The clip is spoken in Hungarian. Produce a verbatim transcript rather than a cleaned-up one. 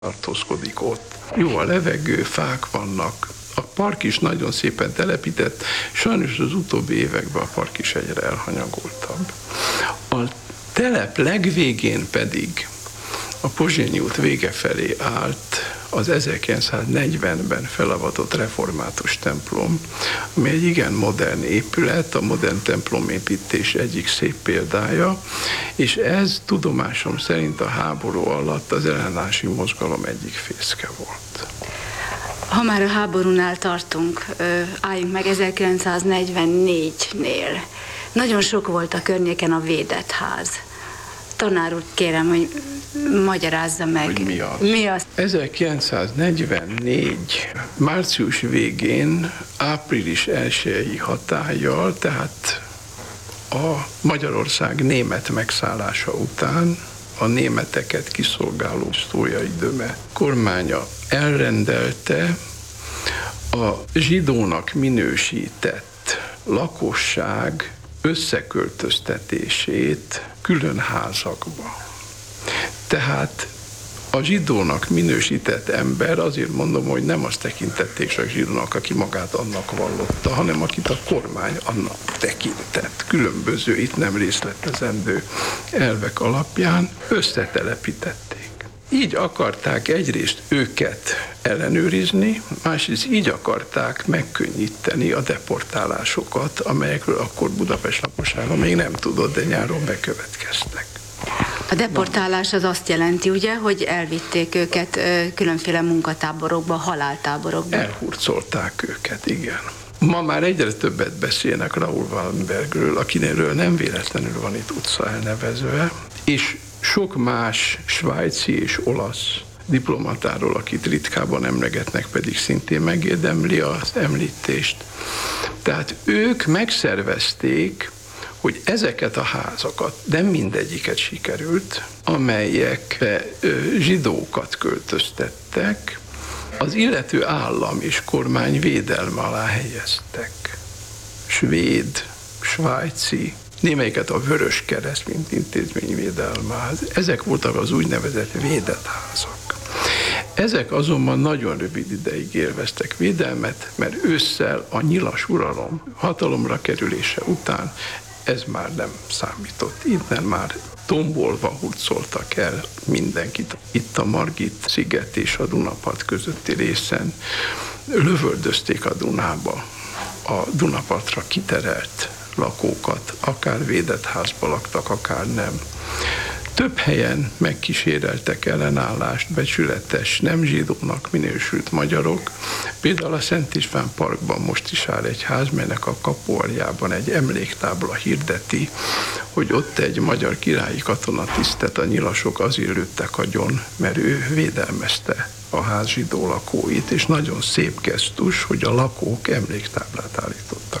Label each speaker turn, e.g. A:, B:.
A: tartózkodik ott. Jó a levegő, fák vannak, a park is nagyon szépen telepített, sajnos az utóbbi években a park is egyre elhanyagoltabb. A telep legvégén pedig a Pozsonyi út vége felé állt az ezerkilencszáznegyvenben felavatott református templom, ami egy igen modern épület, a modern templomépítés egyik szép példája, és ez tudomásom szerint a háború alatt az ellenállási mozgalom egyik fészke volt.
B: Ha már a háborúnál tartunk, álljunk meg ezerkilencszáznegyvennégynél. Nagyon sok volt a környéken a védett ház. Tanár úr, kérem, hogy magyarázza meg.
A: Hogy mi az?
B: Mi az?
A: ezerkilencszáznegyvennégy március végén, április elsejei hatállyal, tehát a Magyarország német megszállása után a németeket kiszolgáló Sztójai Döme kormánya elrendelte a zsidónak minősített lakosság összeköltöztetését külön házakba. Tehát a zsidónak minősített ember, azért mondom, hogy nem azt tekintették csak zsidónak, aki magát annak vallotta, hanem akit a kormány annak tekintett. Különböző, itt nem részletezendő elvek alapján összetelepítették. Így akarták egyrészt őket ellenőrizni, másrészt így akarták megkönnyíteni a deportálásokat, amelyekről akkor Budapest lakossága még nem tudott, de nyáron bekövetkeztek.
B: A deportálás az azt jelenti, ugye, hogy elvitték őket különféle munkatáborokba, haláltáborokba.
A: Elhurcolták őket, igen. Ma már egyre többet beszélnek Raoul Wallenbergről, akinéről nem véletlenül van itt utca elnevezve, és sok más svájci és olasz diplomatáról, akit ritkában emlegetnek, pedig szintén megérdemli az említést. Tehát ők megszervezték, hogy ezeket a házakat, de mindegyiket sikerült, amelyekbe zsidókat költöztettek, az illető állam és kormány védelme alá helyeztek. Svéd, svájci, némelyiket a Vörös Kereszt, mint intézményvédelmház. Ezek voltak az úgynevezett védett házak. Ezek azonban nagyon rövid ideig élveztek védelmet, mert ősszel a nyilas uralom hatalomra kerülése után ez már nem számított. Innen már tombolva hurcoltak el mindenkit. Itt a Margit sziget és a Dunapart közötti részen lövöldözték a Dunába a Dunapartra kiterelt lakókat, akár védett házba laktak, akár nem. Több helyen megkíséreltek ellenállást becsületes, nem zsidónak minősült magyarok. Például a Szent István Parkban most is áll egy ház, melynek a kapualjában egy emléktábla hirdeti, hogy ott egy magyar királyi katonatisztet a nyilasok azért lőttek agyon, mert ő védelmezte a ház zsidó lakóit, és nagyon szép gesztus, hogy a lakók emléktáblát állítottak